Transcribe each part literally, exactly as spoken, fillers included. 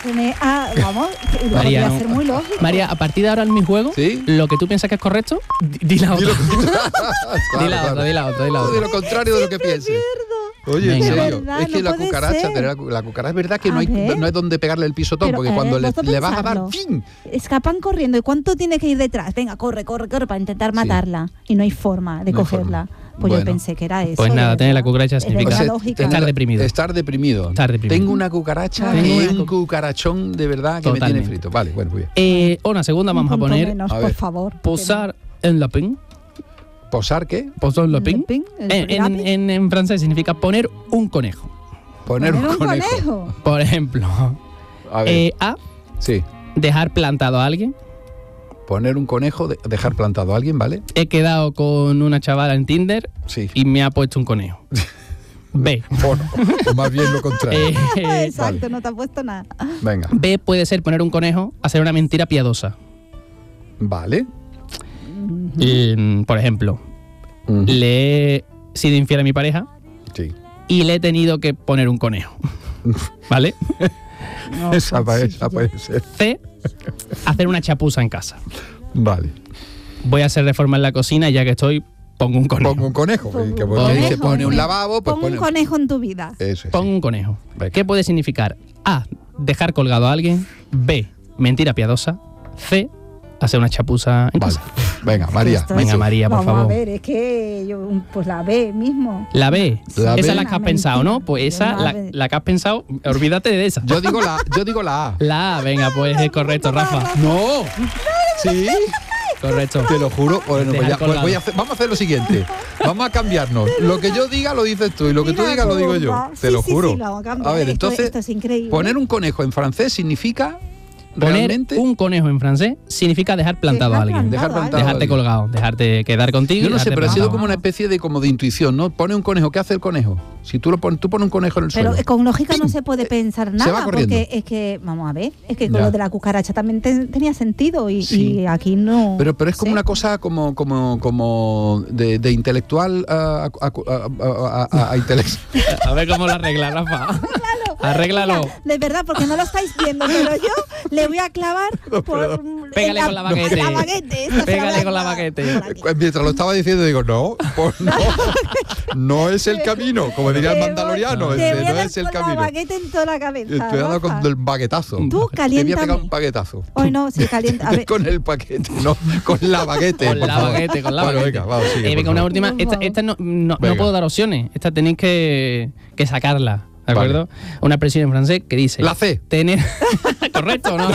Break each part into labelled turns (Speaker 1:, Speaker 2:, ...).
Speaker 1: tener... Ah, vamos, lo
Speaker 2: María,
Speaker 1: podría
Speaker 2: no.
Speaker 1: ser muy lógico.
Speaker 2: María, a partir de ahora en mi juego,
Speaker 3: ¿Sí?
Speaker 2: lo que tú piensas que es correcto, di, di la otra.
Speaker 3: Claro,
Speaker 2: di la
Speaker 3: claro.
Speaker 2: otra, di la otra, di la
Speaker 3: Todo de
Speaker 2: otra.
Speaker 3: lo contrario de lo que pienses. Oye, en
Speaker 2: Venga,
Speaker 3: serio,
Speaker 1: de verdad,
Speaker 3: es que
Speaker 1: no
Speaker 3: la
Speaker 1: puede
Speaker 3: cucaracha,
Speaker 1: ser.
Speaker 3: tener la, la cucaracha es verdad que
Speaker 1: A
Speaker 3: no hay,
Speaker 1: ver.
Speaker 3: no hay donde pegarle el pisotón,
Speaker 1: Pero,
Speaker 3: porque
Speaker 1: eh,
Speaker 3: cuando le,
Speaker 1: vosotros
Speaker 3: le vas a dar,
Speaker 1: pensadlo.
Speaker 3: ¡fin!
Speaker 1: Escapan corriendo. ¿Y cuánto tiene que ir detrás? Venga, corre, corre, corre para intentar matarla. Y no hay forma de
Speaker 3: No hay
Speaker 1: cogerla.
Speaker 3: forma.
Speaker 1: Pues
Speaker 3: Bueno.
Speaker 1: yo pensé que era eso.
Speaker 2: Pues nada,
Speaker 1: de
Speaker 2: tener la
Speaker 1: verdad.
Speaker 2: cucaracha
Speaker 1: Es de
Speaker 2: significa-
Speaker 1: verdad
Speaker 2: O sea,
Speaker 1: lógica.
Speaker 2: estar deprimido.
Speaker 3: Estar deprimido.
Speaker 2: Estar deprimido.
Speaker 3: Tengo una cucaracha,
Speaker 1: Tengo
Speaker 3: y
Speaker 2: una
Speaker 3: un
Speaker 2: cu-
Speaker 3: cucarachón de verdad que me
Speaker 2: Totalmente.
Speaker 3: tiene frito. Vale, bueno, muy bien.
Speaker 2: Eh, una segunda
Speaker 1: Un
Speaker 2: vamos a
Speaker 1: punto
Speaker 2: poner
Speaker 1: menos,
Speaker 3: A
Speaker 1: por
Speaker 3: ver.
Speaker 1: favor.
Speaker 2: posar en la pin.
Speaker 3: ¿Posar qué?
Speaker 2: Posar en la
Speaker 1: ¿El
Speaker 2: pin.
Speaker 1: pin? ¿El
Speaker 2: En, en,
Speaker 1: lápiz?
Speaker 2: en- en francés significa poner un conejo.
Speaker 3: Poner un conejo.
Speaker 1: conejo.
Speaker 2: Por ejemplo,
Speaker 3: A ver,
Speaker 2: eh, A,
Speaker 3: sí.
Speaker 2: dejar plantado a alguien.
Speaker 3: Poner un conejo, de- dejar plantado a alguien, ¿vale?
Speaker 2: He quedado con una chavala en Tinder
Speaker 3: Sí.
Speaker 2: y me ha puesto un conejo. B.
Speaker 3: O, no, o más bien lo contrario.
Speaker 2: Eh, eh,
Speaker 1: Exacto,
Speaker 3: vale.
Speaker 1: no te ha puesto nada.
Speaker 3: Venga,
Speaker 2: B puede ser poner un conejo, hacer una mentira piadosa.
Speaker 3: vale.
Speaker 2: Eh, por ejemplo,
Speaker 3: Ujú.
Speaker 2: le he sido infiel a mi pareja
Speaker 3: Sí.
Speaker 2: y le he tenido que poner un conejo. ¿Vale?
Speaker 1: No,
Speaker 3: Esa,
Speaker 1: pues,
Speaker 3: pa-
Speaker 1: sí,
Speaker 3: esa
Speaker 1: yo-
Speaker 3: puede ser.
Speaker 2: C, hacer una chapuza en casa.
Speaker 3: Vale.
Speaker 2: Voy a hacer reforma en la cocina y ya que estoy, pongo un conejo.
Speaker 3: Pongo un conejo.
Speaker 1: Pongo
Speaker 3: que
Speaker 1: un
Speaker 3: porque
Speaker 2: conejo.
Speaker 3: se pone un lavabo, pues
Speaker 1: Pon
Speaker 3: pone
Speaker 1: un conejo en tu vida.
Speaker 3: Eso es.
Speaker 2: Pongo un conejo.
Speaker 3: Venga.
Speaker 2: ¿Qué puede significar? A, dejar colgado a alguien. B, mentira piadosa. C, hacer una chapuza en
Speaker 3: Vale.
Speaker 2: casa.
Speaker 3: Venga, María.
Speaker 1: Esto
Speaker 2: Venga,
Speaker 1: es-
Speaker 2: María, por
Speaker 1: Vamos
Speaker 2: favor.
Speaker 1: a ver, es que yo, pues la B mismo.
Speaker 2: La B,
Speaker 3: La
Speaker 2: esa
Speaker 3: B.
Speaker 2: es la que has
Speaker 1: Una
Speaker 2: pensado, ¿no?
Speaker 1: mentira.
Speaker 2: Pues esa,
Speaker 1: Una
Speaker 2: la,
Speaker 1: B.
Speaker 2: la que has pensado, olvídate de esa.
Speaker 3: Yo digo la, yo digo la A.
Speaker 2: La A, venga, pues es correcto, Rafa.
Speaker 3: No. Sí.
Speaker 2: Correcto.
Speaker 3: Te lo juro. Bueno, pues
Speaker 2: Dejar
Speaker 3: ya, pues
Speaker 2: colgado.
Speaker 3: voy a hacer- vamos a hacer lo siguiente. Vamos a cambiarnos. Lo que yo diga lo dices tú y lo que tú
Speaker 1: Mira
Speaker 3: digas lo digo yo.
Speaker 1: cómo va.
Speaker 3: Te
Speaker 1: Sí,
Speaker 3: lo
Speaker 1: sí,
Speaker 3: juro.
Speaker 1: sí, lo vamos a cambiar.
Speaker 3: A ver,
Speaker 1: Esto-
Speaker 3: entonces,
Speaker 1: esto es increíble.
Speaker 3: poner un conejo en francés significa
Speaker 2: Poner
Speaker 3: realmente
Speaker 2: un conejo en francés significa dejar plantado
Speaker 1: Dejar
Speaker 2: a alguien.
Speaker 1: plantado
Speaker 3: Dejar
Speaker 1: a
Speaker 3: plantado.
Speaker 2: Dejarte
Speaker 3: alguien.
Speaker 2: colgado, dejarte quedar contigo.
Speaker 3: Yo
Speaker 2: y
Speaker 3: no sé,
Speaker 2: dejarte
Speaker 3: pero ha sido
Speaker 2: plantado.
Speaker 3: como una especie de como de intuición, ¿no? Pone un conejo, ¿qué hace el conejo? Si tú lo pones, tú pones un conejo en el
Speaker 1: Pero
Speaker 3: suelo.
Speaker 1: eh, con lógica no se puede pensar
Speaker 3: se
Speaker 1: nada,
Speaker 3: va corriendo.
Speaker 1: porque es que, vamos a ver, es que con
Speaker 3: Ya.
Speaker 1: lo de la cucaracha también te- tenía sentido y,
Speaker 3: Sí.
Speaker 1: y aquí no.
Speaker 3: Pero, pero es como
Speaker 1: sé.
Speaker 3: una cosa como, como, como de, de intelectual a, a, a, a- a- a intelectual.
Speaker 2: A ver cómo lo arregla, Rafa. Arréglalo.
Speaker 1: Mira, de verdad, porque no lo estáis viendo, pero yo le voy a clavar por.
Speaker 2: Pégale
Speaker 1: en
Speaker 2: con la baguette.
Speaker 1: La baguette, esta se
Speaker 2: Pégale
Speaker 1: voy a
Speaker 2: con la
Speaker 1: clavar
Speaker 2: baguette.
Speaker 1: por aquí.
Speaker 3: Mientras lo estaba diciendo, digo, no, pues no, no es el camino. Como diría el
Speaker 1: Te voy-
Speaker 3: mandaloriano,
Speaker 1: te
Speaker 3: ese
Speaker 1: voy a
Speaker 3: no
Speaker 1: dar
Speaker 3: es el
Speaker 1: con la
Speaker 3: camino.
Speaker 1: baguette en toda la cabeza.
Speaker 3: Te voy a dar
Speaker 1: Rafa.
Speaker 3: con el baguetazo.
Speaker 1: Tú
Speaker 3: Te voy a pegar
Speaker 1: caliéntame.
Speaker 3: un baguetazo.
Speaker 1: Hoy no, sí, calienta. A ver,
Speaker 3: Con el paquete, no, con la baguette.
Speaker 2: Con
Speaker 3: por
Speaker 2: la
Speaker 3: favor.
Speaker 2: baguette, con la
Speaker 3: Bueno,
Speaker 2: baguette.
Speaker 3: venga, vamos, sigue,
Speaker 2: Eh,
Speaker 3: por
Speaker 2: venga, una
Speaker 3: favor.
Speaker 2: última.
Speaker 1: Por
Speaker 2: Esta,
Speaker 1: favor.
Speaker 2: esta no, no, no
Speaker 3: Venga.
Speaker 2: puedo dar opciones. Esta tenéis que, que sacarla. ¿De
Speaker 3: Vale.
Speaker 2: acuerdo? Una expresión en francés que dice.
Speaker 3: La C.
Speaker 2: Tener. ¿Correcto o no?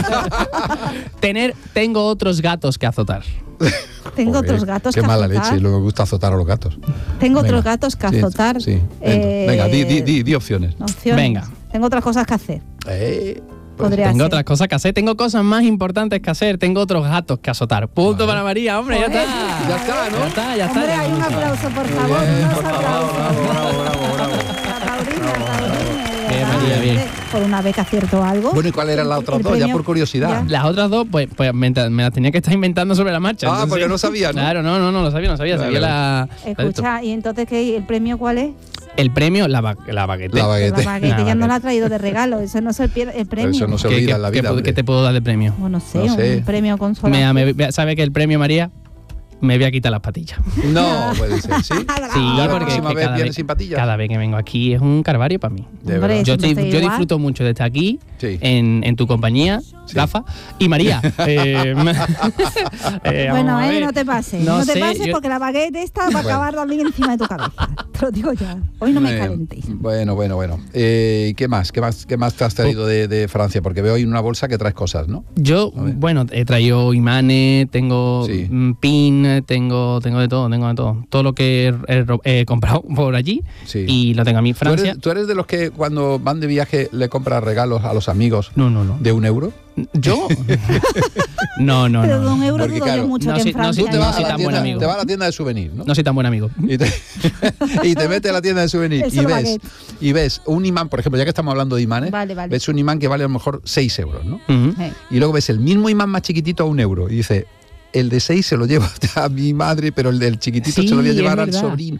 Speaker 2: Tener. Tengo otros gatos que azotar.
Speaker 1: tengo
Speaker 3: Joder,
Speaker 1: otros gatos
Speaker 3: Qué
Speaker 1: que
Speaker 3: mala
Speaker 1: azotar.
Speaker 3: leche, luego me gusta azotar a los gatos.
Speaker 1: Tengo
Speaker 3: Venga.
Speaker 1: otros gatos que
Speaker 3: Sí,
Speaker 1: azotar.
Speaker 3: Sí,
Speaker 1: Eh,
Speaker 3: venga, di, di, di, di opciones.
Speaker 1: opciones.
Speaker 2: Venga.
Speaker 1: Tengo otras cosas que hacer.
Speaker 3: Eh, pues,
Speaker 1: Podría
Speaker 2: Tengo
Speaker 1: ser.
Speaker 2: otras cosas que hacer. Tengo cosas más importantes que hacer. Tengo otros gatos que azotar. Punto
Speaker 3: Vale.
Speaker 2: para María, hombre. Ya
Speaker 1: Joder.
Speaker 2: está.
Speaker 3: Ya está, ¿no?
Speaker 2: Ya está, ya está.
Speaker 1: Hombre,
Speaker 2: ya
Speaker 1: hay un
Speaker 2: está.
Speaker 1: aplauso, por
Speaker 3: Muy
Speaker 1: favor.
Speaker 3: bien,
Speaker 1: unos
Speaker 3: por favor,
Speaker 1: aplausos.
Speaker 3: bravo, bravo, bravo, bravo.
Speaker 1: Taurina, Taurina, de
Speaker 2: Bien,
Speaker 1: verdad.
Speaker 2: María, bien.
Speaker 1: Por una vez que acierto algo.
Speaker 3: Bueno, ¿y cuáles eran las
Speaker 1: El
Speaker 3: otras dos? Ya
Speaker 1: premio-
Speaker 3: por curiosidad.
Speaker 1: ya.
Speaker 2: Las otras dos, pues, pues me, me las tenía que estar inventando sobre la marcha.
Speaker 3: Ah,
Speaker 2: entonces-
Speaker 3: porque no sabía, ¿no?
Speaker 2: Claro, no, no, no lo sabía, no sabía.
Speaker 3: Vale,
Speaker 2: Sabía la, la-
Speaker 1: Escucha, ¿y entonces qué? ¿El premio cuál es?
Speaker 2: el premio, la, ba- la baguette.
Speaker 3: La
Speaker 1: La
Speaker 3: baguette.
Speaker 1: baguette
Speaker 2: La
Speaker 1: ya no
Speaker 2: baguette.
Speaker 1: la ha traído de regalo, eso no se pierde el premio.
Speaker 3: Eso no se
Speaker 2: ¿Qué,
Speaker 3: olvida
Speaker 2: qué-
Speaker 3: en la
Speaker 2: qué
Speaker 3: vida.
Speaker 2: puedo-
Speaker 3: hombre.
Speaker 2: qué te puedo dar de premio?
Speaker 1: Bueno, no sé,
Speaker 3: No sé.
Speaker 1: un premio consola.
Speaker 2: Mira, me, me- ¿sabe que el premio, María? Me voy a quitar las patillas.
Speaker 3: No, puede ser, ¿sí?
Speaker 2: Sí,
Speaker 3: Ya la
Speaker 2: porque
Speaker 3: próxima
Speaker 2: que
Speaker 3: vez
Speaker 2: cada,
Speaker 3: vienes
Speaker 2: vez,
Speaker 3: sin patillas.
Speaker 2: cada vez que vengo aquí es un calvario para mí.
Speaker 3: De
Speaker 1: Hombre,
Speaker 3: verdad.
Speaker 2: Yo,
Speaker 1: eso
Speaker 2: estoy-
Speaker 1: no estoy
Speaker 2: yo
Speaker 1: igual.
Speaker 2: disfruto mucho de estar aquí,
Speaker 3: Sí.
Speaker 2: en, en tu compañía,
Speaker 3: Sí.
Speaker 2: Rafa, y María. Eh, eh,
Speaker 1: Bueno,
Speaker 2: vamos a
Speaker 1: eh,
Speaker 2: ver.
Speaker 1: no te pases,
Speaker 2: No
Speaker 1: no, te
Speaker 2: sé,
Speaker 1: pases
Speaker 2: yo-
Speaker 1: porque la baguette esta va a
Speaker 3: Bueno.
Speaker 1: acabar también encima de tu cabeza. Te lo digo ya. Hoy no me
Speaker 3: Eh,
Speaker 1: calentéis.
Speaker 3: Bueno, bueno, bueno. Eh, ¿y ¿Qué más? ¿Qué más? ¿Qué más te has traído de, de Francia? Porque veo ahí una bolsa que traes cosas, ¿no?
Speaker 2: Yo,
Speaker 3: A ver.
Speaker 2: bueno, he traído imanes, tengo
Speaker 3: Sí.
Speaker 2: mm, pin, tengo, tengo de todo, tengo de todo. Todo lo que he, he ro- he comprado por allí
Speaker 3: Sí.
Speaker 2: y lo tengo a mí en
Speaker 3: ¿Tú
Speaker 2: Francia.
Speaker 3: eres, tú eres de los que cuando van de viaje le compras regalos a los amigos
Speaker 2: No, no, no.
Speaker 3: de un euro?
Speaker 2: ¿Yo? no, no,
Speaker 1: Pero
Speaker 2: no.
Speaker 1: de un
Speaker 2: No,
Speaker 1: euro
Speaker 3: Porque,
Speaker 1: dudo yo
Speaker 3: claro,
Speaker 1: mucho
Speaker 2: no
Speaker 1: que
Speaker 2: soy-
Speaker 1: en
Speaker 2: no
Speaker 1: Francia.
Speaker 2: soy-
Speaker 3: Tú te
Speaker 2: no
Speaker 3: vas, a
Speaker 2: soy
Speaker 3: la
Speaker 2: tan buen
Speaker 3: tienda,
Speaker 2: amigo.
Speaker 3: te vas a la tienda de souvenir, ¿no?
Speaker 2: no soy tan buen amigo.
Speaker 3: Y te, y te metes a la tienda de souvenir
Speaker 1: El
Speaker 3: y ves,
Speaker 1: baguette.
Speaker 3: y ves un imán, por ejemplo, ya que estamos hablando de imanes,
Speaker 1: Vale, vale.
Speaker 3: ves un imán que vale a lo mejor seis euros, ¿no?
Speaker 2: Ujú.
Speaker 1: Eh,
Speaker 3: Y luego ves el mismo imán más chiquitito a un euro y dice, el de seis se lo llevo a mi madre, pero el del chiquitito
Speaker 2: Sí,
Speaker 3: se lo voy a
Speaker 2: es
Speaker 3: llevar al
Speaker 2: verdad.
Speaker 3: sobrino.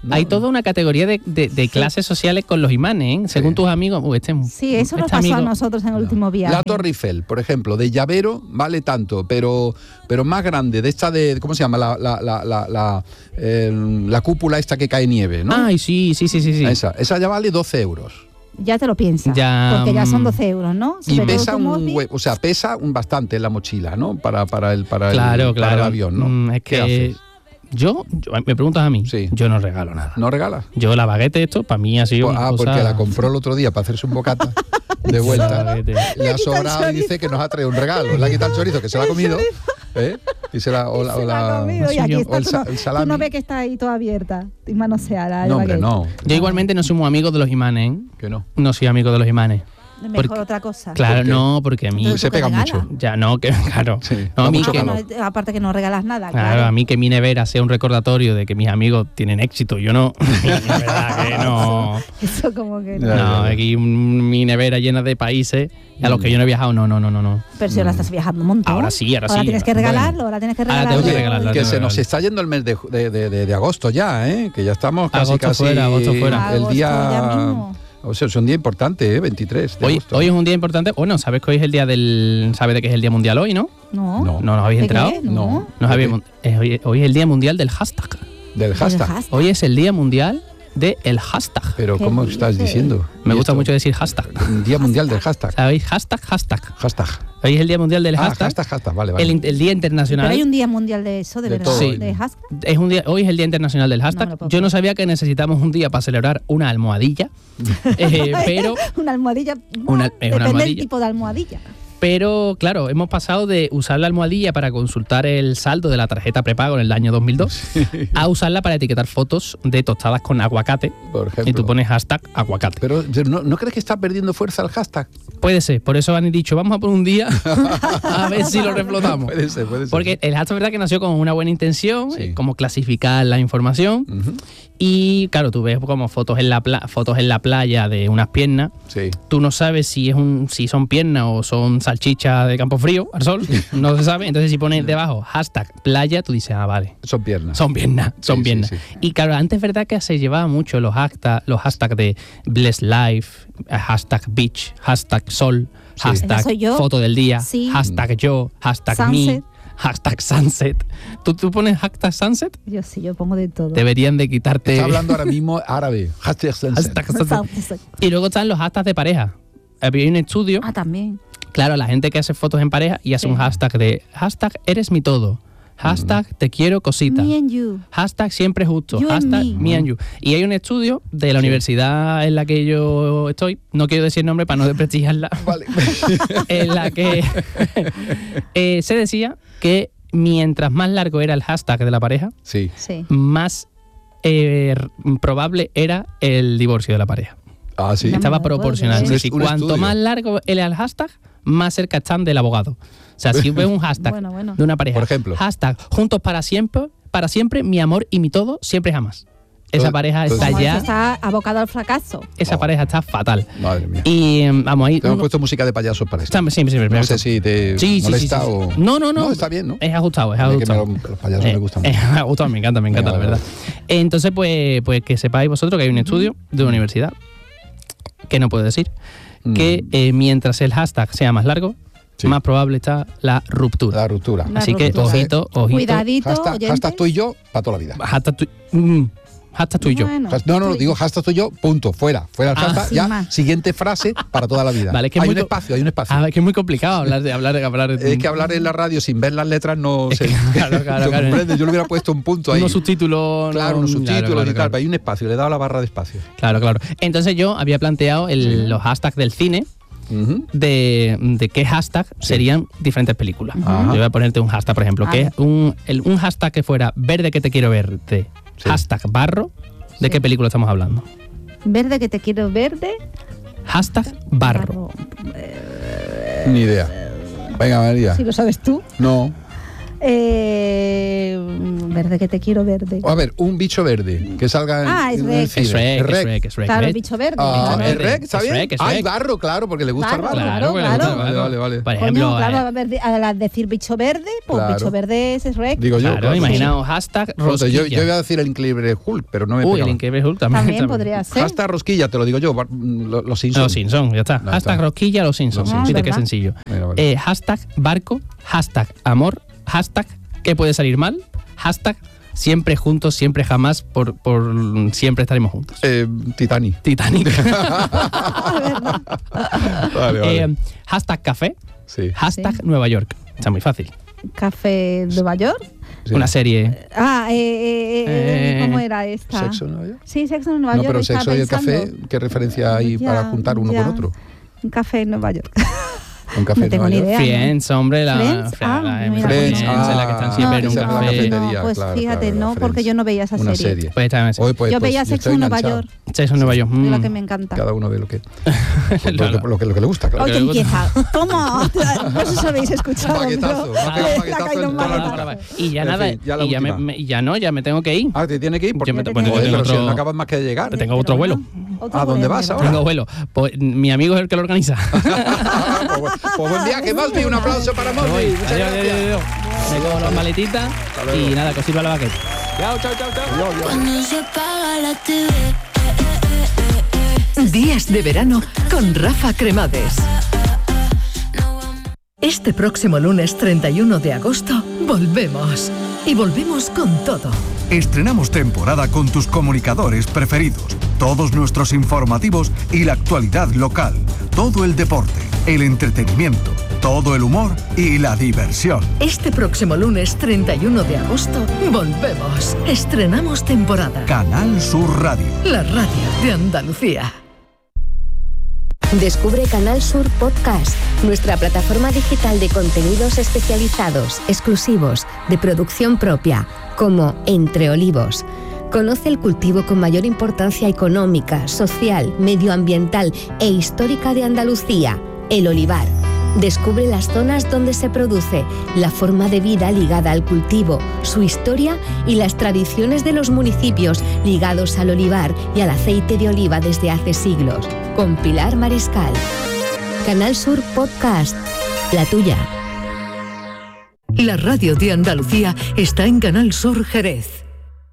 Speaker 3: No,
Speaker 2: Hay
Speaker 3: no.
Speaker 2: toda una categoría de, de, de clases sociales con los imanes, ¿eh? Según
Speaker 3: Sí.
Speaker 2: tus amigos. Uh, este,
Speaker 1: Sí, eso nos
Speaker 2: este
Speaker 1: pasó
Speaker 2: amigo-
Speaker 1: a nosotros en el último viaje.
Speaker 3: La Torre Eiffel, por ejemplo, de llavero vale tanto, pero, pero más grande, de esta de, ¿cómo se llama? La, la, la, la, la, el- la cúpula esta que cae nieve, ¿no?
Speaker 2: Ay, sí, sí, sí, sí. sí.
Speaker 3: Esa, esa ya vale doce euros.
Speaker 1: Ya te lo piensas.
Speaker 2: Ya,
Speaker 1: porque ya son
Speaker 2: mm.
Speaker 1: doce euros, ¿no?
Speaker 3: Y
Speaker 1: Pero
Speaker 3: pesa
Speaker 1: tu
Speaker 3: un
Speaker 1: móvil-
Speaker 3: hue- o sea, pesa un bastante en la mochila, ¿no? Para, para el, para
Speaker 2: Claro,
Speaker 3: el, para
Speaker 2: claro.
Speaker 3: el avión, ¿no?
Speaker 2: Mm, es
Speaker 3: ¿Qué
Speaker 2: que
Speaker 3: haces?
Speaker 2: yo, yo- me preguntas a mí,
Speaker 3: Sí.
Speaker 2: yo no regalo nada.
Speaker 3: ¿No regalas?
Speaker 2: Yo la baguette esto, para mí ha sido
Speaker 3: Pues-
Speaker 2: una
Speaker 3: ah,
Speaker 2: cosa-
Speaker 3: porque la compró el otro día para hacerse un bocata de
Speaker 2: La
Speaker 3: vuelta.
Speaker 2: baguette.
Speaker 3: Le ha
Speaker 1: quita el
Speaker 3: sobrado y
Speaker 1: chorizo.
Speaker 3: dice que nos ha traído un regalo. Le ha quitado el chorizo, que se lo ha comido. ¿eh? Y se la, o la, o
Speaker 1: Se la ha
Speaker 3: la-
Speaker 1: comido y
Speaker 2: sí,
Speaker 1: aquí
Speaker 2: yo-
Speaker 1: está,
Speaker 3: o el
Speaker 1: tú,
Speaker 3: sa-
Speaker 1: no,
Speaker 3: el
Speaker 1: tú
Speaker 3: salami.
Speaker 1: no ves que está ahí toda abierta y manoseada.
Speaker 3: No, hombre, no.
Speaker 2: Yo igualmente no soy muy amigo de los imanes, ¿eh?
Speaker 3: Que no.
Speaker 2: No soy amigo de los imanes.
Speaker 1: Mejor
Speaker 2: porque-
Speaker 1: otra cosa.
Speaker 2: Claro,
Speaker 3: ¿Por qué?
Speaker 2: no, porque a mí...
Speaker 1: Entonces,
Speaker 3: Se
Speaker 1: ¿tú qué
Speaker 3: pega
Speaker 1: regalas?
Speaker 3: mucho.
Speaker 2: Ya no, que claro.
Speaker 3: Sí,
Speaker 2: No, a
Speaker 3: da
Speaker 2: mí
Speaker 3: mucho
Speaker 2: que,
Speaker 3: calor.
Speaker 1: Ah, no, aparte que no regalas nada.
Speaker 2: claro,
Speaker 1: Claro,
Speaker 2: a mí que mi nevera sea un recordatorio de que mis amigos tienen éxito, yo no. La verdad que no.
Speaker 1: Eso como que no.
Speaker 3: Ya, ya,
Speaker 2: No,
Speaker 3: ya.
Speaker 2: aquí un- mi nevera llena de países y a los que yo no he viajado, no, no, no, no. no.
Speaker 1: Pero si ahora estás viajando un montón.
Speaker 2: Ahora sí, ahora sí.
Speaker 1: tienes que
Speaker 2: Bueno.
Speaker 1: regalarlo, ahora tienes que
Speaker 2: Ahora
Speaker 1: regalarlo.
Speaker 2: tengo que regalarlo.
Speaker 3: Que
Speaker 2: tengo
Speaker 3: se
Speaker 2: que
Speaker 3: nos
Speaker 2: regalar.
Speaker 3: está yendo el mes de, de, de- de- de agosto ya, ¿eh? Que ya estamos casi,
Speaker 2: Agosto
Speaker 3: casi
Speaker 2: fuera, agosto fuera.
Speaker 3: el
Speaker 1: Agosto
Speaker 3: día...
Speaker 1: ya mismo.
Speaker 3: O sea, es un día importante, ¿eh? veintitrés de
Speaker 2: Hoy,
Speaker 3: agosto.
Speaker 2: hoy es un día importante. Bueno, ¿sabes que hoy es el día del. ¿Sabes de qué es el día mundial hoy, no?
Speaker 1: No.
Speaker 3: No.
Speaker 2: ¿No nos habéis
Speaker 1: ¿De
Speaker 2: enterado?
Speaker 1: qué?
Speaker 3: No.
Speaker 1: No.
Speaker 2: Nos habéis- eh, hoy, hoy es el día mundial del hashtag.
Speaker 3: Del hashtag.
Speaker 1: Del hashtag.
Speaker 2: Hoy es el día mundial del hashtag.
Speaker 3: Pero
Speaker 1: ¿Qué
Speaker 3: ¿cómo estás
Speaker 1: dices?
Speaker 3: diciendo?
Speaker 2: Me
Speaker 3: ¿Y
Speaker 2: gusta
Speaker 3: esto?
Speaker 2: mucho decir hashtag.
Speaker 3: Un día mundial del hashtag.
Speaker 2: ¿Sabéis? Hashtag, hashtag.
Speaker 3: Hashtag.
Speaker 2: Hoy es el día mundial del
Speaker 3: Ah,
Speaker 2: hashtag.
Speaker 3: hashtag, hashtag. Vale, vale.
Speaker 2: El, in- el día internacional.
Speaker 1: Pero hay un día mundial de eso, de,
Speaker 3: De
Speaker 1: verdad.
Speaker 3: todo,
Speaker 2: Sí.
Speaker 1: De hashtag.
Speaker 2: Es un día, hoy es el Día Internacional del
Speaker 1: No
Speaker 2: Hashtag.
Speaker 1: me lo puedo
Speaker 2: Yo no
Speaker 1: creer.
Speaker 2: sabía que necesitamos un día para celebrar una almohadilla, eh, pero,
Speaker 1: Una almohadilla.
Speaker 2: Una- es una
Speaker 1: Depende
Speaker 2: almohadilla.
Speaker 1: del tipo de almohadilla.
Speaker 2: pero claro, hemos pasado de usar la almohadilla para consultar el saldo de la tarjeta prepago en el año dos mil dos a usarla para etiquetar fotos de tostadas con aguacate.
Speaker 3: Por ejemplo.
Speaker 2: Y tú pones hashtag aguacate.
Speaker 3: Pero ¿no, ¿no crees que está perdiendo fuerza el hashtag?
Speaker 2: Puede ser, por eso han dicho, vamos a por un día a ver si lo reflotamos.
Speaker 3: Puede ser, puede ser.
Speaker 2: Porque el hashtag, verdad que nació con una buena intención,
Speaker 3: Sí.
Speaker 2: eh, como clasificar la información.
Speaker 3: Ujú.
Speaker 2: Y claro, tú ves como fotos en la pla- fotos en la playa de unas piernas.
Speaker 3: Sí.
Speaker 2: Tú no sabes si es un si son piernas o son salchichas de campo frío al sol. No se sabe. Entonces, si pones debajo hashtag playa, tú dices, ah, vale.
Speaker 3: Son piernas.
Speaker 2: Son piernas, son
Speaker 3: Sí, sí,
Speaker 2: piernas.
Speaker 3: sí.
Speaker 2: Y claro, antes verdad que se llevaba mucho los hashtags los hashtag de Bless Life, hashtag beach, hashtag sol,
Speaker 3: Sí.
Speaker 2: hashtag
Speaker 1: Esa soy yo.
Speaker 2: foto del día,
Speaker 1: Sí.
Speaker 2: hashtag yo, hashtag
Speaker 1: Sunset.
Speaker 2: me, hashtag sunset. ¿Tú, ¿Tú pones hashtag sunset?
Speaker 1: Yo sí, yo pongo de todo.
Speaker 2: Deberían de quitarte...
Speaker 3: Está hablando ahora mismo árabe. Hashtag sunset.
Speaker 2: hashtag sunset. Y luego están los hashtags de pareja. Había un estudio,
Speaker 1: Ah, también.
Speaker 2: claro, la gente que hace fotos en pareja y hace
Speaker 1: Sí.
Speaker 2: un hashtag de hashtag eres mi todo, hashtag te quiero cosita,
Speaker 1: Me and you.
Speaker 2: hashtag siempre justo,
Speaker 1: You and
Speaker 2: hashtag
Speaker 1: me.
Speaker 2: me and you. Y hay un estudio de la
Speaker 3: Sí.
Speaker 2: universidad en la que yo estoy, no quiero decir nombre para no desprestigiarla,
Speaker 3: Vale.
Speaker 2: en la que eh, se decía que mientras más largo era el hashtag de la pareja,
Speaker 3: Sí.
Speaker 1: Sí.
Speaker 2: más eh, probable era el divorcio de la pareja.
Speaker 3: Ah, sí.
Speaker 1: Ya me
Speaker 2: Estaba
Speaker 1: lo puedo
Speaker 2: proporcional.
Speaker 1: creer.
Speaker 2: Es decir,
Speaker 3: Un
Speaker 2: cuanto
Speaker 3: estudio.
Speaker 2: más largo era el hashtag, más cerca están del abogado. O sea, si ves un hashtag
Speaker 1: Bueno, bueno.
Speaker 2: de una pareja,
Speaker 3: Por ejemplo.
Speaker 2: hashtag juntos para siempre, para siempre, mi amor y mi todo, siempre y jamás. Esa
Speaker 3: Todo-
Speaker 2: pareja
Speaker 3: todo-
Speaker 2: está
Speaker 1: Como eso
Speaker 2: ya,
Speaker 1: está abocado al fracaso.
Speaker 2: esa
Speaker 3: Oh.
Speaker 2: pareja está fatal.
Speaker 3: Madre mía.
Speaker 2: Y em, vamos ahí.
Speaker 3: Te hemos
Speaker 2: uno-
Speaker 3: puesto música de payasos para esto.
Speaker 2: está- sí, sí, sí,
Speaker 3: No sé si te
Speaker 2: Sí, sí, sí,
Speaker 3: molesta
Speaker 2: sí, sí.
Speaker 3: o...
Speaker 2: No, no, no.
Speaker 3: No, está bien, ¿no?
Speaker 2: Es ajustado, es
Speaker 3: A mí que me
Speaker 2: ajustado.
Speaker 3: lo- los payasos
Speaker 2: Eh,
Speaker 3: me gustan
Speaker 2: eh,
Speaker 3: mucho.
Speaker 2: me ha gustado, me encanta, me encanta,
Speaker 3: Venga,
Speaker 2: la
Speaker 3: vale,
Speaker 2: verdad. Entonces, pues, pues que sepáis vosotros que hay un estudio de una universidad, que no puedo decir, que
Speaker 3: Mm.
Speaker 2: eh, mientras el hashtag sea más largo,
Speaker 3: Sí.
Speaker 2: más probable está la ruptura.
Speaker 3: La ruptura.
Speaker 1: La
Speaker 2: Así que
Speaker 1: ruptura.
Speaker 2: ojito, ojito.
Speaker 1: Cuidadito,
Speaker 3: Hashtag,
Speaker 1: oyentes.
Speaker 3: hashtag tú y yo para toda la vida.
Speaker 2: Hashtag tú, mm, hashtag tú y yo.
Speaker 1: Bueno,
Speaker 3: Has- No, no, no,
Speaker 1: tú y-
Speaker 3: digo hashtag tú y yo, punto, fuera. Fuera el
Speaker 2: Ah,
Speaker 3: hashtag,
Speaker 1: sin
Speaker 3: ya,
Speaker 1: más.
Speaker 3: siguiente frase para toda la vida.
Speaker 2: Vale, es que es
Speaker 3: hay
Speaker 2: muy
Speaker 3: un
Speaker 2: co-
Speaker 3: espacio, hay un espacio.
Speaker 2: A ver, que es muy complicado hablar de hablar de hablar de
Speaker 3: Es que hablar en la radio sin ver las letras no
Speaker 2: Es
Speaker 3: sé.
Speaker 2: que, claro, claro,
Speaker 3: ¿Te
Speaker 2: claro.
Speaker 3: comprendes? Yo le hubiera puesto un punto ahí.
Speaker 2: unos subtítulos.
Speaker 3: Claro,
Speaker 2: no-
Speaker 3: unos subtítulos
Speaker 2: claro, claro,
Speaker 3: y tal.
Speaker 2: claro.
Speaker 3: pero Hay un espacio, le he dado la barra de espacio.
Speaker 2: Claro, claro. Entonces yo había planteado el- los hashtags del cine.
Speaker 3: Ujú.
Speaker 2: De, de qué hashtag serían diferentes películas.
Speaker 3: Ajá.
Speaker 2: Yo voy a ponerte un hashtag, por ejemplo,
Speaker 1: A
Speaker 2: que
Speaker 1: ver.
Speaker 2: es un, el- un hashtag que fuera verde que te quiero verte.
Speaker 3: Sí.
Speaker 2: Hashtag barro. ¿De
Speaker 1: Sí.
Speaker 2: qué película estamos hablando?
Speaker 1: Verde que te quiero verde.
Speaker 2: Hashtag barro.
Speaker 1: Barro.
Speaker 3: Ni idea. Venga, María.
Speaker 1: Si lo sabes tú.
Speaker 3: No.
Speaker 1: Eh, verde, que te quiero verde.
Speaker 3: A ver, un bicho verde que salga en,
Speaker 1: Ah, es
Speaker 3: en
Speaker 1: Rec.
Speaker 3: el cine.
Speaker 2: Es Rec, es
Speaker 3: Rec.
Speaker 2: Rec, es Rec.
Speaker 1: Claro, el
Speaker 2: ¿ves?
Speaker 1: bicho verde.
Speaker 3: Ah,
Speaker 2: Bicho
Speaker 3: ¿es
Speaker 2: verde.
Speaker 3: Rec? ¿Está
Speaker 2: Es
Speaker 3: bien?
Speaker 2: Rec, es
Speaker 3: Hay
Speaker 2: Rec.
Speaker 3: barro, claro, porque le gusta
Speaker 1: Claro,
Speaker 3: el barro.
Speaker 1: claro,
Speaker 2: porque le
Speaker 1: claro.
Speaker 2: gusta el
Speaker 3: Vale,
Speaker 2: barro.
Speaker 3: vale, vale.
Speaker 2: Por
Speaker 1: Coño,
Speaker 2: ejemplo,
Speaker 1: claro,
Speaker 2: eh,
Speaker 1: a ver, al decir bicho verde, pues
Speaker 3: Claro.
Speaker 1: bicho verde es Rec.
Speaker 3: Digo yo.
Speaker 2: claro,
Speaker 3: claro.
Speaker 2: imaginaos hashtag
Speaker 3: Entonces, yo,
Speaker 2: rosquilla.
Speaker 3: yo iba a decir el Increíble Hulk, pero no me
Speaker 2: Uy,
Speaker 3: pegaba.
Speaker 2: el Increíble Hulk también.
Speaker 1: También podría ser.
Speaker 3: Hashtag rosquilla, te lo digo yo. bar- Lo- Los Simpsons.
Speaker 2: Los Simpsons, ya está.
Speaker 3: Ya
Speaker 2: Hashtag
Speaker 3: está.
Speaker 2: rosquilla, los Simpsons.
Speaker 3: Los
Speaker 1: Simpsons.
Speaker 2: Fíjate qué
Speaker 1: ¿Verdad?
Speaker 2: sencillo.
Speaker 3: Mira, vale.
Speaker 2: Eh, hashtag barco, hashtag amor, hashtag ¿qué puede salir mal? Hashtag siempre juntos, siempre jamás, por, por siempre estaremos juntos.
Speaker 3: Eh, Titanic.
Speaker 2: Titanic.
Speaker 3: Vale, vale.
Speaker 2: Eh, hashtag café,
Speaker 3: sí.
Speaker 2: hashtag
Speaker 1: Sí.
Speaker 2: Nueva York. Está muy fácil.
Speaker 1: Café Nueva York.
Speaker 3: Sí.
Speaker 2: Una serie.
Speaker 1: Ah, eh, eh, eh,
Speaker 2: Eh,
Speaker 1: ¿cómo era esta?
Speaker 3: ¿Sexo en Nueva York?
Speaker 1: Sí, Sexo en Nueva
Speaker 3: No,
Speaker 1: York.
Speaker 3: pero
Speaker 1: estaba
Speaker 3: sexo y el café,
Speaker 1: pensando.
Speaker 3: ¿qué referencia hay
Speaker 1: Ya,
Speaker 3: para juntar uno
Speaker 1: ya.
Speaker 3: con otro?
Speaker 1: Un café en Nueva York.
Speaker 3: Un café
Speaker 1: No
Speaker 3: en
Speaker 1: tengo
Speaker 3: Nueva
Speaker 1: ni
Speaker 3: York.
Speaker 1: idea.
Speaker 2: Friends, hombre, la,
Speaker 1: Friends,
Speaker 2: la-
Speaker 1: ah,
Speaker 2: la-
Speaker 1: mira,
Speaker 2: Friends,
Speaker 3: Friends,
Speaker 2: en la que
Speaker 3: ah,
Speaker 2: están siempre en
Speaker 3: esa
Speaker 2: un
Speaker 3: es la
Speaker 2: café.
Speaker 3: cafetería,
Speaker 1: No, pues
Speaker 3: claro,
Speaker 1: fíjate,
Speaker 3: claro,
Speaker 1: no,
Speaker 3: Friends.
Speaker 1: porque yo no veía esa
Speaker 3: Una
Speaker 1: serie.
Speaker 3: serie.
Speaker 2: Pues está en ese.
Speaker 3: Hoy, pues,
Speaker 1: Yo
Speaker 3: pues,
Speaker 1: veía
Speaker 3: estoy
Speaker 1: Sexo en Nueva
Speaker 3: enganchado.
Speaker 1: York.
Speaker 2: Sexo en Nueva York.
Speaker 1: Es
Speaker 2: mm.
Speaker 1: lo que me encanta.
Speaker 3: Cada uno ve lo que, lo,
Speaker 2: No,
Speaker 3: lo-
Speaker 2: no.
Speaker 3: lo que, lo que le gusta, claro.
Speaker 1: Oye,
Speaker 2: Pero-
Speaker 1: empieza. Toma. No sé si habéis escuchado.
Speaker 3: Baguetazo,
Speaker 1: pero
Speaker 3: me ha pegado un
Speaker 1: le ha
Speaker 3: baguetazo
Speaker 1: caído
Speaker 3: en
Speaker 1: un
Speaker 3: toda la
Speaker 1: baguetazo.
Speaker 3: cara.
Speaker 2: Y ya
Speaker 3: En
Speaker 2: nada,
Speaker 3: fin, ya la
Speaker 2: y ya, me-
Speaker 3: última.
Speaker 2: me- y ya no, ya me tengo que ir.
Speaker 3: Ah, ¿te tiene que ir? Porque,
Speaker 2: Yo me-
Speaker 1: te
Speaker 2: bueno,
Speaker 1: tengo
Speaker 3: Joder,
Speaker 2: tengo
Speaker 3: pero si
Speaker 2: otro-
Speaker 3: no acabas más que de llegar.
Speaker 2: Tengo otro
Speaker 1: Pero
Speaker 2: vuelo.
Speaker 1: bueno, otro
Speaker 3: ¿A dónde
Speaker 1: vuelo,
Speaker 3: vas
Speaker 1: ¿verdad?
Speaker 3: ahora?
Speaker 2: Tengo vuelo. Pues, mi amigo es el que lo organiza.
Speaker 3: pues, bu- pues buen viaje, Mosby. Un aplauso para
Speaker 2: Me
Speaker 3: Mosby.
Speaker 2: voy.
Speaker 3: Muchas
Speaker 2: Adiós,
Speaker 3: gracias.
Speaker 2: adiós, adiós. Me cojo las maletitas
Speaker 3: luego.
Speaker 2: y nada, que os sirva la baqueta.
Speaker 3: Chao, chao, chao, chao. Adiós, adiós.
Speaker 4: Cuando se apaga la T V, eh, eh, eh, eh.
Speaker 5: Días de verano con Rafa Cremades. Este próximo lunes treinta y uno de agosto volvemos. Y volvemos con todo.
Speaker 6: Estrenamos temporada con tus comunicadores preferidos, todos nuestros informativos y la actualidad local, todo el deporte, el entretenimiento, todo el humor y la diversión.
Speaker 5: Este próximo lunes treinta y uno de agosto volvemos. Estrenamos temporada.
Speaker 6: Canal Sur Radio.
Speaker 5: La radio de Andalucía.
Speaker 7: Descubre Canal Sur Podcast, nuestra plataforma digital de contenidos especializados, exclusivos, de producción propia, como Entre Olivos. Conoce el cultivo con mayor importancia económica, social, medioambiental e histórica de Andalucía, el olivar. Descubre las zonas donde se produce, la forma de vida ligada al cultivo, su historia y las tradiciones de los municipios ligados al olivar y al aceite de oliva desde hace siglos. Con Pilar Mariscal. Canal Sur Podcast, la tuya.
Speaker 5: La radio de Andalucía está en Canal Sur Jerez.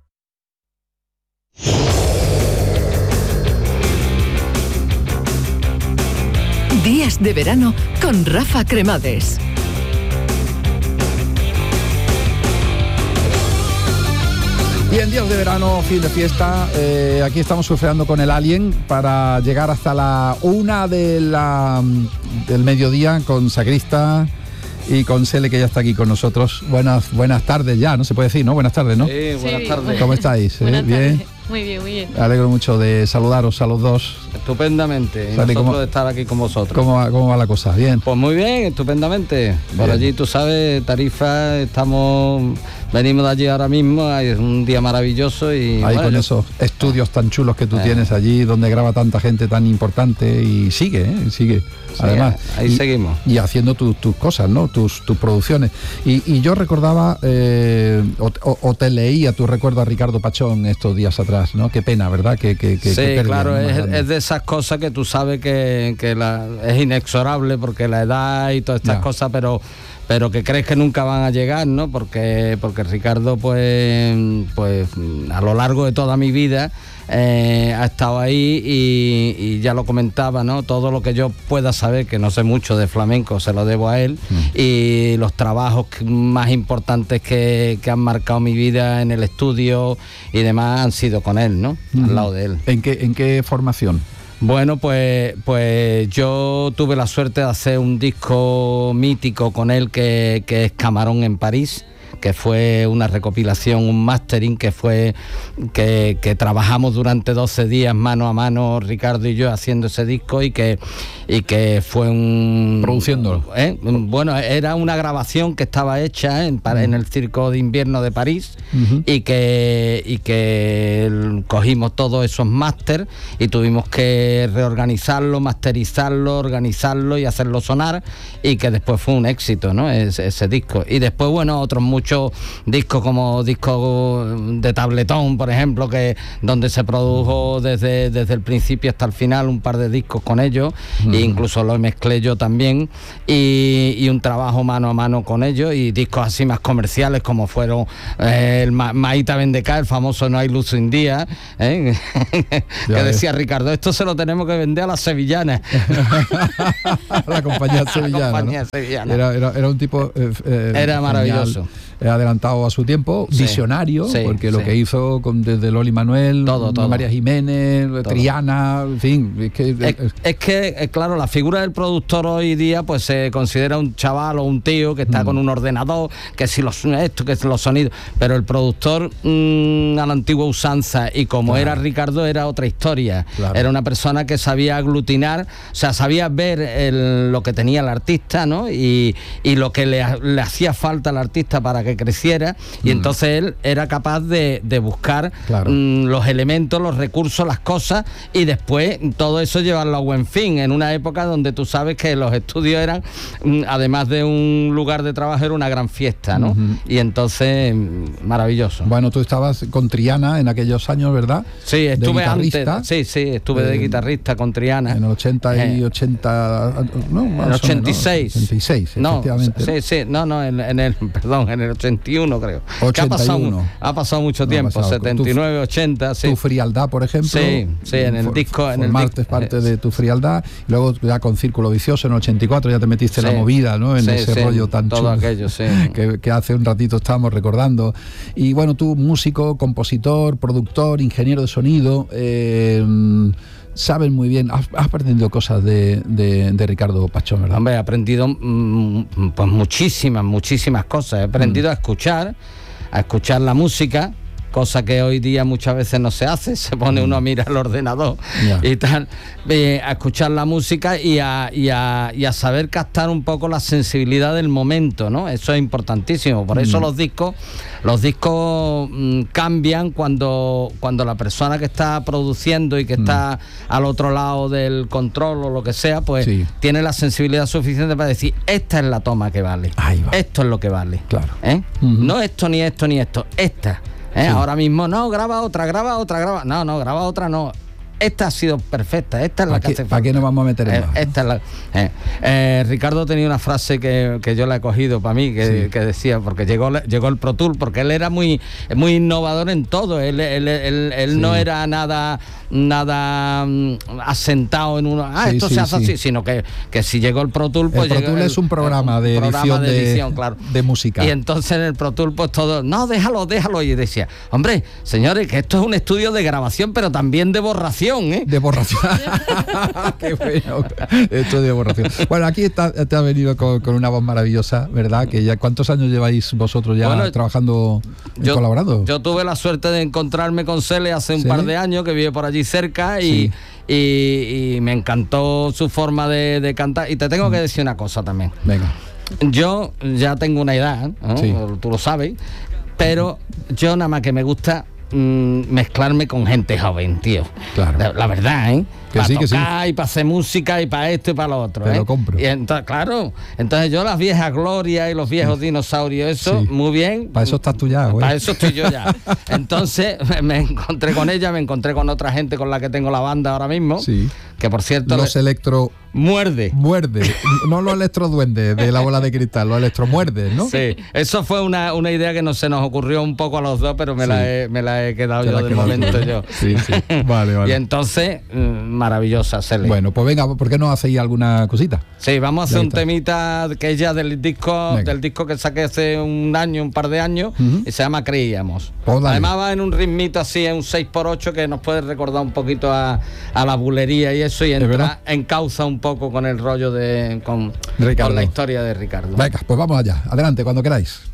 Speaker 5: Días de verano con Rafa Cremades.
Speaker 3: Y en días de verano, fin de fiesta, eh, aquí estamos surfeando con el Alien para llegar hasta la una de la, del mediodía con Sagrista y con Sele, que ya está aquí con nosotros. Buenas, buenas tardes ya, no se puede decir, ¿no? Buenas tardes, ¿no?
Speaker 8: Sí, buenas
Speaker 9: Sí,
Speaker 8: tardes.
Speaker 3: ¿Cómo estáis? ¿Eh?
Speaker 9: Buenas
Speaker 3: ¿Bien?
Speaker 9: tardes. Muy bien, muy bien.
Speaker 3: Me alegro mucho de saludaros a los dos.
Speaker 8: Estupendamente. Y
Speaker 3: Sale
Speaker 8: nosotros
Speaker 3: como-
Speaker 8: de estar aquí con vosotros.
Speaker 3: ¿Cómo va, cómo va la cosa? ¿Bien?
Speaker 8: Pues muy bien, estupendamente. Por
Speaker 3: Bien.
Speaker 8: allí, tú sabes, Tarifa, estamos, venimos de allí ahora mismo, es un día maravilloso y
Speaker 3: Ahí
Speaker 8: bueno,
Speaker 3: con
Speaker 8: yo-
Speaker 3: esos estudios tan chulos que tú
Speaker 8: Eh.
Speaker 3: tienes allí, donde graba tanta gente tan importante y sigue, ¿eh? Sigue.
Speaker 8: Sí,
Speaker 3: Además.
Speaker 8: ahí
Speaker 3: y,
Speaker 8: seguimos.
Speaker 3: Y haciendo tu- tus cosas, ¿no? Tus, tus producciones. Y, y yo recordaba, eh, o, o- o te leía tu recuerdo a Ricardo Pachón estos días atrás, ¿no? Qué pena, ¿verdad? Que, que, que-
Speaker 8: Sí,
Speaker 3: que pérdida,
Speaker 8: claro,
Speaker 3: ¿no? Más
Speaker 8: es,
Speaker 3: grande.
Speaker 8: es de esas cosas que tú sabes que, que la- es inexorable porque la edad y todas estas
Speaker 3: Ya.
Speaker 8: cosas, pero pero que crees que nunca van a llegar, ¿no? Porque porque Ricardo, pues, pues a lo largo de toda mi vida eh, ha estado ahí y, y ya lo comentaba, ¿no? Todo lo que yo pueda saber, que no sé mucho de flamenco, se lo debo a él, y los trabajos que- más importantes que, que han marcado mi vida en el estudio y demás han sido con él, ¿no? Al
Speaker 3: Ujú.
Speaker 8: lado de él.
Speaker 3: ¿En qué, en qué formación?
Speaker 8: Bueno, pues, pues yo tuve la suerte de hacer un disco mítico con él que, que es Camarón en París, que fue una recopilación, un mastering que fue que, que trabajamos durante doce días mano a mano Ricardo y yo haciendo ese disco y que y que fue un
Speaker 3: produciéndolo.
Speaker 8: ¿eh? Bueno, era una grabación que estaba hecha en, para, uh-huh. en el Circo de Invierno de París, uh-huh. y que y que cogimos todos esos máster y tuvimos que reorganizarlo, masterizarlo, organizarlo y hacerlo sonar, y que después fue un éxito, ¿no? Ese, ese disco. Y después, bueno, otros muchos discos, como discos de tabletón, por ejemplo, que donde se produjo desde, desde el principio hasta el final un par de discos con ellos, uh-huh. e incluso lo mezclé yo también, y, y un trabajo mano a mano con ellos, y discos así más comerciales como fueron eh, el Ma- Maíta Vendecá, el famoso No hay luz sin día, ¿eh? que decía Ricardo, esto se lo tenemos que vender a las sevillanas.
Speaker 3: La compañía sevillana,
Speaker 8: la compañía
Speaker 3: ¿no?
Speaker 8: sevillana.
Speaker 3: Era, era, era un tipo eh, eh,
Speaker 8: era maravilloso,
Speaker 3: genial, adelantado a su tiempo, sí, visionario, sí, porque lo sí. que hizo con, desde Loli Manuel, todo, todo. María Jiménez, todo. Triana, en fin. Es que,
Speaker 8: es, es que, claro, la figura del productor hoy día pues se considera un chaval o un tío que está mm. con un ordenador, que si los esto, que si los sonidos, pero el productor mmm, a la antigua usanza, y como claro. era Ricardo, era otra historia. Claro. Era una persona que sabía aglutinar, o sea, sabía ver el, lo que tenía el artista, ¿no? Y, y lo que le, le hacía falta al artista para que creciera, y mm. entonces él era capaz de, de buscar claro. mmm, los elementos, los recursos, las cosas, y después todo eso llevarlo a buen fin, en una época donde tú sabes que los estudios eran, mmm, además de un lugar de trabajo, era una gran fiesta, ¿no? Uh-huh. Y entonces, maravilloso.
Speaker 3: Bueno, tú estabas con Triana en aquellos años, ¿verdad?
Speaker 8: Sí, estuve antes, sí, sí, estuve eh, de guitarrista con Triana.
Speaker 3: En el ochenta y ochenta, no,
Speaker 8: en el ochenta y seis.
Speaker 3: ochenta y seis,
Speaker 8: no,
Speaker 3: efectivamente.
Speaker 8: Sí, sí, no, no, en, en el, perdón, en el ochenta y uno creo.
Speaker 3: ochenta y uno.
Speaker 8: Ha pasado, ha pasado mucho tiempo, no, pasado, setenta y nueve, ochenta, sí.
Speaker 3: Tu frialdad, por ejemplo.
Speaker 8: Sí, sí, en el
Speaker 3: for,
Speaker 8: disco. En
Speaker 3: formaste
Speaker 8: el disco,
Speaker 3: parte
Speaker 8: eh,
Speaker 3: de Tu frialdad, luego ya con Círculo Vicioso en el ochenta y cuatro ya te metiste sí, en la movida, ¿no? En sí, ese sí, rollo tan
Speaker 8: todo
Speaker 3: chulo
Speaker 8: aquello, sí.
Speaker 3: que, que hace un ratito estábamos recordando. Y bueno, tú, músico, compositor, productor, ingeniero de sonido, eh, sabes muy bien, has, has aprendido cosas de, de, de Ricardo Pachón, ¿verdad?
Speaker 8: Hombre, he aprendido mmm, pues muchísimas, muchísimas cosas. He aprendido mm. a escuchar, a escuchar la música, cosa que hoy día muchas veces no se hace, se pone uno a mirar el ordenador yeah. y tal, eh, a escuchar la música y a, y, a, y a saber captar un poco la sensibilidad del momento, ¿no? Eso es importantísimo, por eso mm. los discos, los discos mm, cambian cuando, cuando la persona que está produciendo y que mm. está al otro lado del control o lo que sea, pues sí. tiene la sensibilidad suficiente para decir, esta es la toma que vale, esto es lo que vale,
Speaker 3: claro.
Speaker 8: ¿eh? Uh-huh. No esto, ni esto, ni esto, esta. ¿Eh? Sí. Ahora mismo no, graba otra, graba otra, graba. No, no, graba otra, no. Esta ha sido perfecta, esta es la que hace falta.
Speaker 3: ¿Para qué nos vamos a meter en
Speaker 8: eh,
Speaker 3: más?
Speaker 8: Esta es la, eh. Eh, Ricardo tenía una frase que, que yo la he cogido para mí, que, sí. que decía, porque llegó, llegó el Pro Tool, porque él era muy, muy innovador en todo. Él, él, él, él sí. no era nada, nada um, asentado en uno. Ah, sí, esto sí, se hace sí. así, sino que, que si llegó el Pro Tool, pues.
Speaker 3: El Pro Tool
Speaker 8: el,
Speaker 3: es un programa de
Speaker 8: un
Speaker 3: edición,
Speaker 8: programa de,
Speaker 3: de,
Speaker 8: edición claro.
Speaker 3: de música.
Speaker 8: Y entonces en el Pro Tool, pues todo, no, déjalo, déjalo. Y decía, hombre, señores, que esto es un estudio de grabación, pero también de borración, ¿eh?
Speaker 3: De borración. Qué bueno. Esto de borración. Bueno, aquí está, te ha venido con, con una voz maravillosa, ¿verdad? Que ya, ¿cuántos años lleváis vosotros ya bueno, trabajando y
Speaker 8: yo,
Speaker 3: colaborando?
Speaker 8: Yo tuve la suerte de encontrarme con Cele hace un ¿Sí? par de años, que vive por allí cerca, y, sí. y, y me encantó su forma de, de cantar. Y te tengo que decir una cosa también.
Speaker 3: Venga.
Speaker 8: Yo ya tengo una edad, ¿no? Sí. Tú lo sabes, pero yo nada más que me gusta mezclarme con gente joven, tío.
Speaker 3: Claro.
Speaker 8: La, la verdad, ¿eh? Para
Speaker 3: sí,
Speaker 8: tocar
Speaker 3: sí.
Speaker 8: y para hacer música y para esto y para lo otro.
Speaker 3: Te
Speaker 8: ¿eh?
Speaker 3: lo compro.
Speaker 8: Y entonces, claro, entonces yo las viejas glorias y los viejos sí. dinosaurios, eso, sí. muy bien.
Speaker 3: Para eso estás tú ya, güey.
Speaker 8: Para eso estoy yo ya. Entonces me encontré con ella, me encontré con otra gente con la que tengo la banda ahora mismo.
Speaker 3: Sí.
Speaker 8: Que por cierto.
Speaker 3: Los
Speaker 8: le...
Speaker 3: electro.
Speaker 8: Muerde.
Speaker 3: Muerde. No los electroduendes de la bola de cristal, los electromuerdes, ¿no?
Speaker 8: Sí. Eso fue una, una idea que no se nos ocurrió un poco a los dos, pero me, sí. la, he, me la he quedado yo de momento tú. yo.
Speaker 3: Sí, sí. Vale, vale.
Speaker 8: Y entonces, maravillosa, Cele.
Speaker 3: Bueno, pues venga, ¿por qué no hacéis alguna cosita?
Speaker 8: Sí, vamos a hacer un temita que es ya del disco, venga. del disco que saqué hace un año, un par de años, uh-huh. y se llama Creíamos.
Speaker 3: Pues
Speaker 8: además va en un ritmito así, en un seis por ocho, que nos puede recordar un poquito a, a la bulería y eso, y entra, encauza un poco con el rollo de con, con la historia de Ricardo.
Speaker 3: Venga, pues vamos allá. Adelante, cuando queráis.